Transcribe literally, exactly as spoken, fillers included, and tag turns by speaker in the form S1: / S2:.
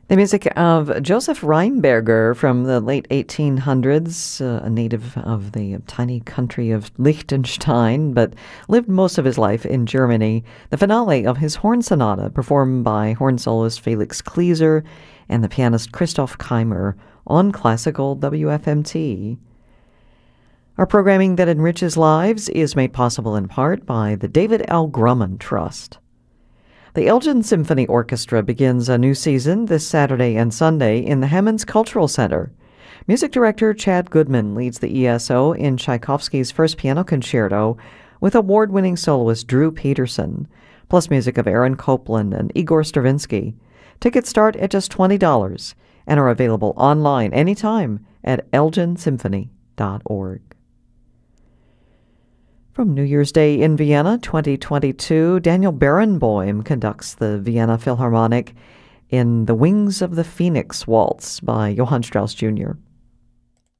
S1: The music of Joseph Rheinberger from the late eighteen hundreds, uh, a native of the tiny country of Liechtenstein, but lived most of his life in Germany. The finale of his horn sonata, performed by horn soloist Felix Klieser and the pianist Christoph Keimer on classical W F M T. Our programming that enriches lives is made possible in part by the David L. Grumman Trust. The Elgin Symphony Orchestra begins a new season this Saturday and Sunday in the Hammonds Cultural Center. Music director Chad Goodman leads the E S O in Tchaikovsky's First Piano Concerto with award-winning soloist Drew Peterson, plus music of Aaron Copland and Igor Stravinsky. Tickets start at just twenty dollars and are available online anytime at elgin symphony dot org. From New Year's Day in Vienna, twenty twenty-two, Daniel Barenboim conducts the Vienna Philharmonic in The Wings of the Phoenix Waltz by Johann Strauss Junior